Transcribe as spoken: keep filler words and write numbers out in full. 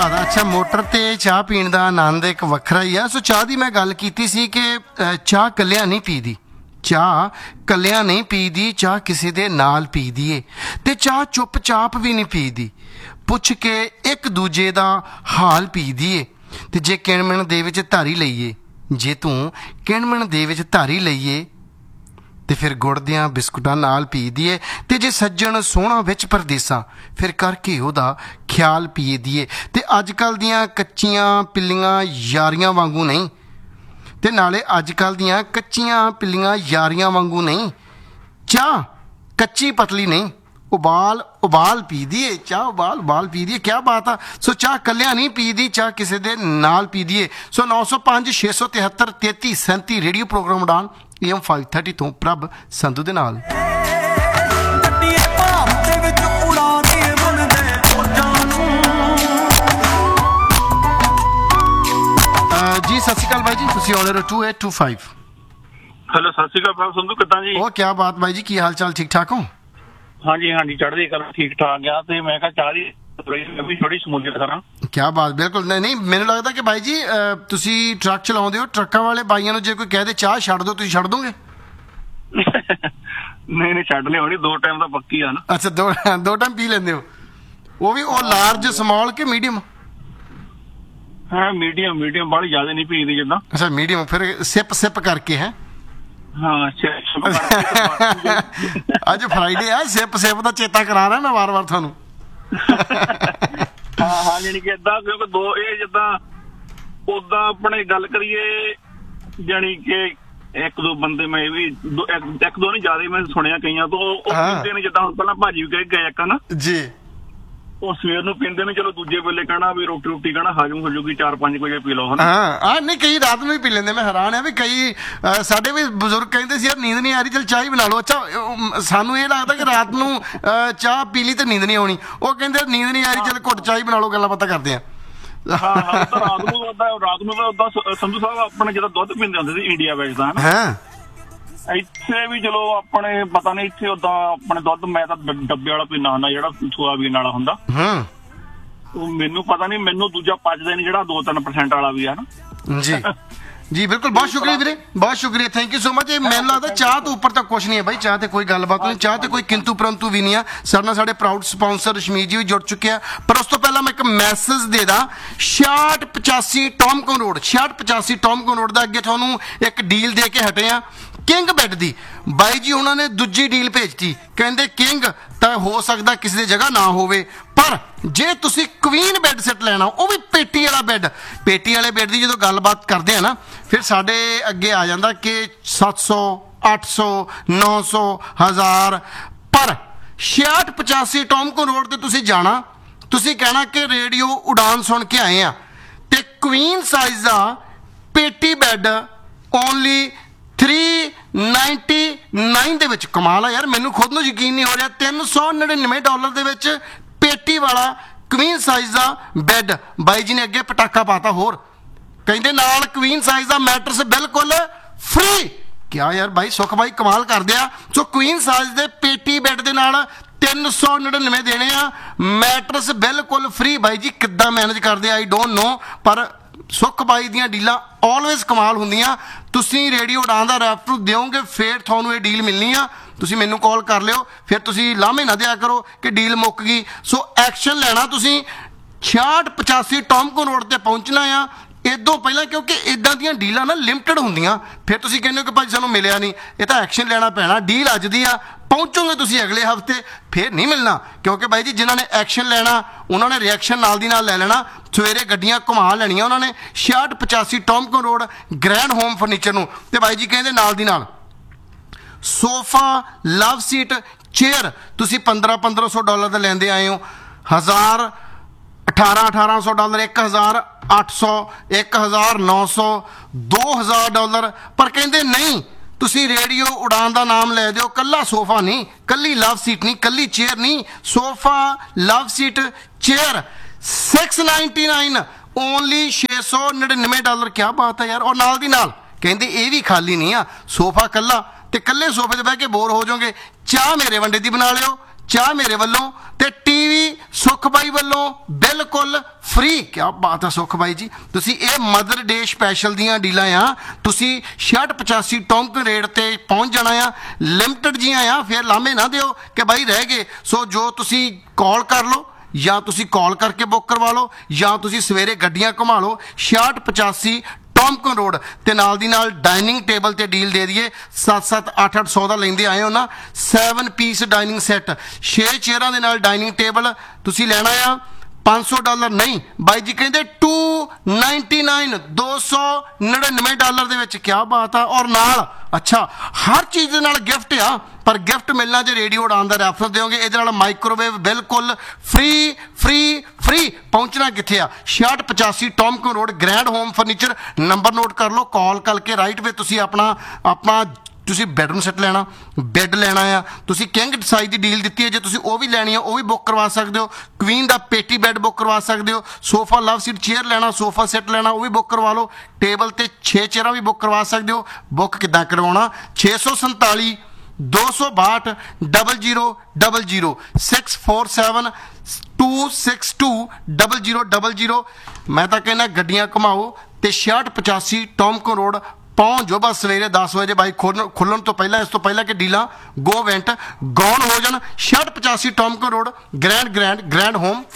अच्छा मोटर ते चाह पीण दा आनंद एक वखरा ही है। सो चाह दी मैं गल कीती सी कि चाह कल्लिया नहीं पीदी, चाह कल्लिया नहीं पीदी, चाह किसी दे नाल पीदी है ते चाह चुप चाप भी नहीं पीदी, पुछ के एक दूजे दा हाल पीदी है। ते जे किणमण दे विच धारी लईए, जे तू किणमण दे विच धारी लईए ते फिर गुड़ दियां बिस्कुटां नाल पी दिए, ते जे सज्जण सोहना विच परदेसा फिर कर घिओ दा ख्याल पी दिए। ते अजकल दियां कच्चियां पिल्लियां यारियां वांगू नहीं, ते नाले अजकल दियां कच्चियां पिल्लियां यारियां वांगू नहीं, चाह कच्ची पतली नहीं, उबाल उबाल पी दिए, चाह उबाल उबाल पी दिए। क्या बात आ। सो चाह कल्लिया नहीं पी दी, चाह किसी दे नाल पी दिए। सो नौ सौ पाँच छे सौ तिहत्तर तेती सैंती रेडियो प्रोग्राम उड़ान एम फाइव थर्टी तो प्रभ संधू दे नाल। जी सत श्री अकाल भाई जी, तुसी order to eight to five. Hello सत श्री अकाल प्रभ संधू, किदां जी? ओ क्या बात भाई जी, की हाल चाल, ठीक ठाक हो? हाँ जी हाँ जी, चढ़दी कल ठीक ठाक आ। ते मैं कहा चाह दी भी थोड़ी समूलियत करा। क्या बात, बिल्कुल नहीं नहीं मैनू लगता कि भाई जी तुसी ट्रक चलाउंदे हो, ट्रकां वाले भाइयां नूं जे कोई कह दे चाह छड्ड दो, तुसी छड्ड दोगे? नहीं नहीं छड्ड लिया, दो टाइम दा पक्की आ ना। अच्छा दो दो टाइम पी लेंदे हो? वो भी ओ लार्ज स्मॉल के मीडियम? हाँ मीडियम मीडियम, बड़ी ज्यादा नहीं पीदी जिद्दां। अच्छा मीडियम, फिर सिप सिप करके है। हाँ अज फ्राइडे है, सिप सिप दा चेता करा रहा मैं वार वार थानू। हाँ हाँ यानी कि इदां, क्योंकि दो ये जिद्दां उदां अपने गल करिए यानी कि एक दो बंदे मैं भी दो, एक, एक दो नहीं ज्यादा मैं सुनिया कईयां तो पींदे ने, जिद्दां पहला भाजी भी गए एक ना जी, ਉਹ ਸਵੇਰ ਨੂੰ ਪੀਂਦੇ ਨੇ, ਚਲੋ ਦੂਜੇ ਵੇਲੇ ਕਹਿਣਾ ਵੀ ਰੋਟੀ ਰੋਟੀ ਕਹਿਣਾ ਹਾਜ਼ਮ ਹੋ ਜੂਗੀ, ਚਾਰ ਪੰਜ ਵਜੇ ਪੀ ਲਓ ਹਨਾ। ਹਾਂ ਹਾਂ ਨਹੀਂ ਕਈ ਰਾਤ ਨੂੰ ਵੀ ਪੀ ਲੈਂਦੇ। ਮੈਂ ਹੈਰਾਨ ਆ ਵੀ ਕਈ ਸਾਡੇ ਵੀ ਬਜ਼ੁਰਗ ਕਹਿੰਦੇ ਸੀ ਯਾਰ ਨੀਂਦ ਨਹੀਂ ਆ ਰਹੀ, ਚਲ ਚਾਹ ਹੀ ਬਣਾ ਲਓ। ਅੱਛਾ ਸਾਨੂੰ ਇਹ ਲੱਗਦਾ ਕਿ ਰਾਤ ਨੂੰ ਚਾਹ ਪੀ ਲਈ ਤੇ ਨੀਂਦ ਨਹੀਂ ਆਉਣੀ, ਉਹ ਕਹਿੰਦੇ ਨੀਂਦ ਨਹੀਂ ਆ ਰਹੀ, ਚਲ ਘੁੱਟ ਚਾਹ ਹੀ ਬਣਾ ਲਓ, ਗੱਲਾਂ ਬਾਤਾਂ ਕਰਦੇ ਆ। ਹਾਂ ਹਾਂ ਰਾਤ ਨੂੰ ਰਾਤ ਨੂੰ ਉਦਾਂ ਸੰਧੂ ਸਾਹਿਬ ਆਪਣੇ ਜਦੋਂ ਦੁੱਧ ਪੀਂਦੇ ਹੁੰਦੇ ਸੀ ਇੰਡੀਆ ਵਿੱਚ ਦਾ ਹਨਾ, ਇੱਥੇ ਵੀ ਚਲੋ ਆਪਣੇ ਪਤਾ ਨਹੀਂ, ਇੱਥੇ ਉਦਾਂ ਆਪਣੇ ਦੁੱਧ ਮੈਂ ਤਾਂ ਡੱਬੇ ਵਾਲਾ ਪੀਣਾ ਹੁੰਦਾ ਜਿਹੜਾ ਸੋਆਬੀਨ ਵਾਲਾ ਹੁੰਦਾ। ਹਾਂ ਉਹ ਮੈਨੂੰ ਪਤਾ ਨਹੀਂ, ਮੈਨੂੰ ਦੂਜਾ ਪਚਦਾ ਨਹੀਂ ਜਿਹੜਾ ਦੋ ਤਿੰਨ ਪਰਸੈਂਟ ਵਾਲਾ ਵੀ ਆ ਨਾ। ਜੀ जी बिल्कुल, बहुत शुक्रिया वीरे, बहुत शुक्रिया, थैंक यू सो मच। मैनूं लगदा चाह तो उपर तक कुछ नहीं है भाई, चाह ते कोई गलबात नहीं, चाह ते कोई किंतु परंतु भी नहीं है। साडे नाल साडे प्राउड स्पॉन्सर रशमीत जी भी जुड़ चुके हैं, पर उस तो पहला मैं एक मैसेज दे दा। छियाठ पचासी टॉमकन रोड, छियाठ पचासी टॉमकन रोड का अगे तुहानूं एक डील दे के हटे आ किंग बैड दी। बाई जी उन्होंने दूजी डील भेजती, कहते किंग तो हो सकता किसी की जगह ना होवे, पर जे तुसी क्वीन बैड सेट लेना, वो भी पेटी वाला बैड, पेटी वाले बैड की जो गलबात करते हैं ना, फिर साढ़े अगे आ जाता कि सत्त सौ अठ सौ नौ सौ हज़ार। पर छियाठ पचासी टॉमकन रोड ते तुसी जाना, तुसी कहना कि रेडियो उड़ान सुन के आए हैं, ते क्वीन साइज का पेटी bad only three ninety nine दे विच। कमाल है यार, मैनू खुद नूं यकीन नहीं हो रहा, तीन सौ नड़िनवे डॉलर दे विच पेटी वाला क्वीन साइज का बैड। बाई जी ने अगे पटाखा पाता होर, कहते नाल क्वीन साइज का मैट्रस बिल्कुल फ्री। क्या यार भाई सुख भाई कमाल कर दिया। सो क्वीन साइज दे पेटी बैड दे नाल तीन सौ नड़िनवे देने आ, मैट्रस बिल्कुल फ्री। बाई जी किद्दां मैनेज करदे आई डोंट नो, पर सुख बाई दियां डीलां ऑलवेज कमाल हुंदियां। तुसीं रेडियो उड़ान दा रेफर दिओगे फिर तुहानूं ये डील मिलनी आ। तुसीं मैनूं कॉल कर लिओ, फिर तुसीं लामे ना दिया करो कि डील मुक गई। सो एक्शन लेना तुसीं छियाठ पचासी टॉमकन रोड ते पहुंचना आ इदों पहला, क्योंकि इदां दियां डीलां ना लिमिटेड हुंदियां। फिर तुसीं कहंदे हो कि भाई सानूं मिलिया नहीं, ये तां एक्शन लेना पैना। डील अज दी आ, पहुंचोगे तुसीं अगले हफ्ते फिर नहीं मिलना, क्योंकि भाई जी जिन्होंने एक्शन लेना उन्होंने रिएक्शन नाल दी नाल ले लेना। सवेरे गड्डियां घुमा लैनियां उन्होंने छियाठ पचासी टॉमकन रोड ग्रैंड होम फर्नीचर नूं। ते भाई जी कहंदे नाल दी नाल सोफा लव सीट चेयर तुसीं पंद्रह पंद्रह सौ डॉलर दा लैंदे आए हो, हज़ार अठारह अठारह सौ डॉलर, एक हज़ार अठ सौ, एक हज़ार नौ सौ, दो हज़ार डॉलर। पर कहंदे नहीं, तुसी रेडियो उड़ान का नाम ले दो, कल्ला सोफा नहीं, कल्ली लव सीट नहीं, कल्ली चेयर नहीं, sofa love seat chair six ninety nine only छे सौ नड़िनवे डॉलर। क्या बात है यार। और नाल दी नाल कहंदे ये भी खाली नहीं आ, सोफा कल्ला ते कल्ले सोफे ते बह के बोर हो जाओगे, चाह मेरे वंडे दी बना लियो, ਚਾਹ ਮੇਰੇ ਵੱਲੋਂ ਤੇ ਟੀਵੀ ਸੁਖ ਬਾਈ ਵੱਲੋਂ ਬਿਲਕੁਲ ਫ੍ਰੀ। ਕਿਆ ਬਾਤ ਹੈ ਸੁਖ ਬਾਈ ਜੀ, ਤੁਸੀਂ ਇਹ ਮਦਰ ਡੇ ਸਪੈਸ਼ਲ ਦੀਆਂ ਡੀਲਾਂ ਆ, ਤੁਸੀਂ ਛਿਆਹਠ ਪਚਾਸੀ ਟੌਂਕਨ ਰੇਟ ਤੇ ਪਹੁੰਚ ਜਾਣਾ ਆ। ਲਿਮਟਡ ਜੀਆਂ ਆ, ਫਿਰ ਲਾਮੇ ਨਾ ਦਿਓ ਕਿ ਬਾਈ ਰਹਿ ਗਏ। ਸੋ ਜੋ ਤੁਸੀਂ ਕਾਲ ਕਰ ਲਓ ਜਾਂ ਤੁਸੀਂ ਕਾਲ ਕਰਕੇ ਬੁੱਕ ਕਰਵਾ ਲਓ ਜਾਂ ਤੁਸੀਂ ਸਵੇਰੇ ਗੱਡੀਆਂ ਘੁਮਾ ਲਓ। ਛਿਆਹਠ ਪਚਾਸੀ ਟੌਮਕਨ ਰੋਡ ਤੇ ਨਾਲ ਦੀ ਨਾਲ ਡਾਈਨਿੰਗ ਟੇਬਲ ਤੇ ਡੀਲ ਦੇ ਦਈਏ। ਸੱਤ ਸੱਤ ਅੱਠ ਅੱਠ ਸੌ ਦਾ ਲੈਂਦੇ ਆਏ ਹੋ ਨਾ। ਸੈਵਨ ਪੀਸ ਡਾਈਨਿੰਗ ਸੈੱਟ, ਛੇ ਚੇਅਰਾਂ ਦੇ ਨਾਲ ਡਾਈਨਿੰਗ ਟੇਬਲ ਤੁਸੀਂ ਲੈਣਾ ਆ ਪੰਜ ਸੌ ਡਾਲਰ ਨਹੀਂ, ਬਾਈ ਜੀ ਕਹਿੰਦੇ ਟੂ ਨਾਈਨਟੀ ਨਾਈਨ ਦੋ ਸੌ ਨੜਿਨਵੇਂ ਡਾਲਰ ਦੇ ਵਿੱਚ। ਕਿਆ ਬਾਤ ਆ। ਔਰ ਨਾਲ ਅੱਛਾ ਹਰ ਚੀਜ਼ ਦੇ ਨਾਲ ਗਿਫਟ ਆ, ਪਰ ਗਿਫਟ ਮਿਲਣਾ ਜੇ ਰੇਡੀਓ ਉਡਾਨ ਦਾ ਰੈਫਰੈਂਸ ਦਿਓਗੇ। ਇਹਦੇ ਨਾਲ ਮਾਈਕ੍ਰੋਵੇਵ ਬਿਲਕੁਲ ਫ੍ਰੀ ਫ੍ਰੀ ਫ੍ਰੀ। ਪਹੁੰਚਣਾ ਕਿੱਥੇ ਆ? ਛਿਆਹਠ ਪਚਾਸੀ ਟੌਮਕਨ road, grand home furniture. Number note ਕਰ ਲਓ, ਕਾਲ ਕਰਕੇ ਰਾਈਟ ਵੇ ਤੁਸੀਂ ਆਪਣਾ ਆਪਣਾ ਤੁਸੀਂ ਬੈਡਰੂਮ ਸੈੱਟ ਲੈਣਾ, ਬੈੱਡ ਲੈਣਾ ਆ, ਤੁਸੀਂ ਕਿੰਗ ਸਾਈਜ਼ ਦੀ ਡੀਲ ਦਿੱਤੀ ਹੈ, ਜੇ ਤੁਸੀਂ ਉਹ ਵੀ ਲੈਣੀ ਆ ਉਹ ਵੀ ਬੁੱਕ ਕਰਵਾ ਸਕਦੇ ਹੋ। ਕੁਈਨ ਦਾ ਪੇਟੀ ਬੈੱਡ ਬੁੱਕ ਕਰਵਾ ਸਕਦੇ ਹੋ। ਸੋਫਾ ਲਵ ਸੀਟ ਚੇਅਰ ਲੈਣਾ, ਸੋਫਾ ਸੈੱਟ ਲੈਣਾ, ਉਹ ਵੀ ਬੁੱਕ ਕਰਵਾ ਲਓ। ਟੇਬਲ ਤੇ ਛੇ ਚੇਅਰਾਂ ਵੀ ਬੁੱਕ ਕਰਵਾ ਸਕਦੇ ਹੋ। ਬੁੱਕ ਕਿੱਦਾਂ ਕਰਵਾਉਣਾ? ਛੇ ਸੌ ਸੰਤਾਲੀ ਦੋ ਸੌ ਬਾਹਠ double zero double zero six four seven two six to double zero double zero. ਮੈਂ ਤਾਂ ਕਹਿੰਦਾ ਗੱਡੀਆਂ ਘੁਮਾਓ ਤੇ ਛਿਆਹਠ ਪਚਾਸੀ ਟੌਮਕਨ ਰੋਡ ਪਹੁੰਚ ਜਾਓ ਬਸ ਸਵੇਰੇ ਦਸ ਵਜੇ ਬਾਈ ਖੋਲ੍ਹਣ ਖੁੱਲ੍ਹਣ ਤੋਂ ਪਹਿਲਾਂ, ਇਸ ਤੋਂ ਪਹਿਲਾਂ ਕਿ ਡੀਲਾਂ ਗੋ ਵੈਂਟ ਗੌਨ ਹੋ ਜਾਣ। ਛਿਆਹਠ ਪਚਾਸੀ ਟੌਮਕਨ road, grand grand grand home